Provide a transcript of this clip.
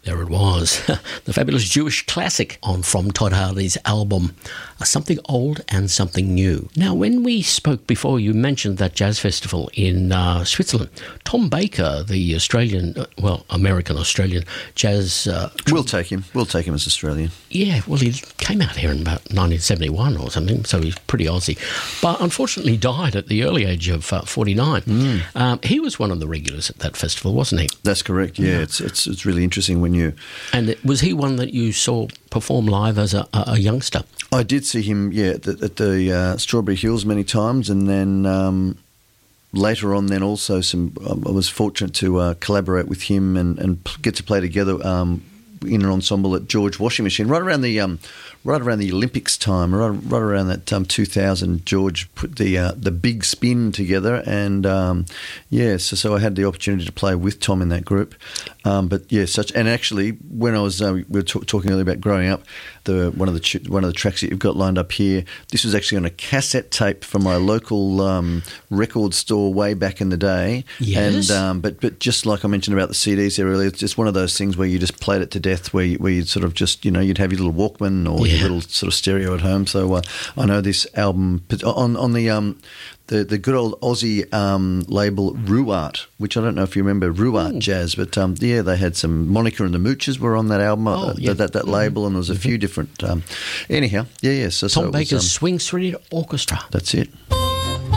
There it was, the fabulous Jewish classic from Todd Hardy's album, Something Old and Something New. Now, when we spoke before, you mentioned that jazz festival in Switzerland. Tom Baker, the American-Australian jazz... We'll take him as Australian. Yeah, well, he came out here in about 1971 or something, so he's pretty Aussie. But unfortunately died at the early age of 49. He was one of the regulars at that festival, wasn't he? That's correct, yeah. It's really interesting when you... And was he one that you saw perform live as a youngster? I did see him, at the Strawberry Hills many times, and then later on then also I was fortunate to collaborate with him and get to play together in an ensemble at George Washing Machine right around the Olympics time, right around that 2000. George put the big spin together, and so I had the opportunity to play with Tom in that group. And actually when I was we were talking earlier about growing up, one of the tracks that you've got lined up here, this was actually on a cassette tape from my local record store way back in the day. Yes. And but just like I mentioned about the CDs there earlier, it's just one of those things where you just played it to death, where you'd sort of just, you'd have your little Walkman or your little sort of stereo at home. So I know this album on the good old Aussie label Ruart, which I don't know if you remember Ruart Jazz, but they had some Monica and the Mooches were on that album, that label, and there was a few different. So Tom Baker's Swing Threaded Orchestra. That's it.